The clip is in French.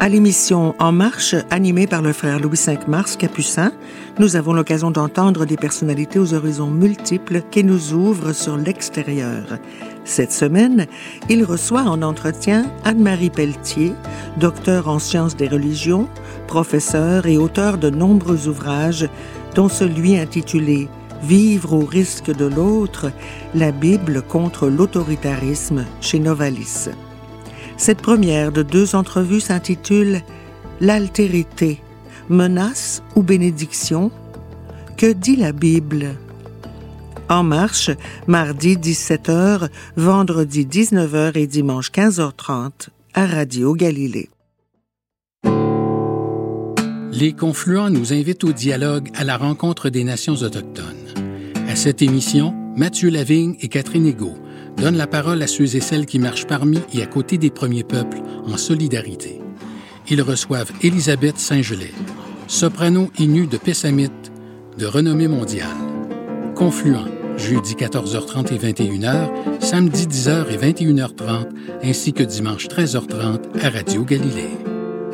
À l'émission En Marche, animée par le frère Louis V Mars Capucin, nous avons l'occasion d'entendre des personnalités aux horizons multiples qui nous ouvrent sur l'extérieur. Cette semaine, il reçoit en entretien Anne-Marie Pelletier, docteur en sciences des religions, professeur et auteur de nombreux ouvrages, dont celui intitulé « Vivre au risque de l'autre, la Bible contre l'autoritarisme » chez Novalis. Cette première de 2 entrevues s'intitule « L'altérité, menace ou bénédiction? Que dit la Bible ?» En marche, mardi 17h, vendredi 19h et dimanche 15h30 à Radio Galilée. Les Confluents nous invitent au dialogue à la rencontre des nations autochtones. À cette émission, Mathieu Lavigne et Catherine Egault donnent la parole à ceux et celles qui marchent parmi et à côté des premiers peuples en solidarité. Ils reçoivent Élisabeth Saint-Gelais, soprano Innu de Pessamit, de renommée mondiale. Confluents, jeudi 14h30 et 21h, samedi 10h et 21h30, ainsi que dimanche 13h30 à Radio Galilée.